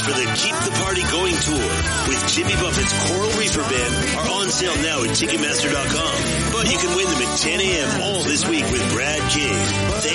tickets for the Keep the Party Going tour with Jimmy Buffett's Coral Reefer Band are on sale now at Ticketmaster.com. But you can win them at 10 a.m. all this week with Brad King.